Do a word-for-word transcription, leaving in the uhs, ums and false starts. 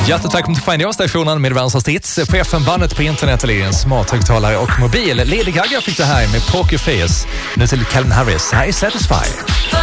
Hjärtligt välkommen till Find Your-stationen med världens hits på F M-bandet på internet eller i en smart högtalare och mobil. Lady Gaga fick det här med Poker Face. Nu till Calvin Harris. Här är Satisfy.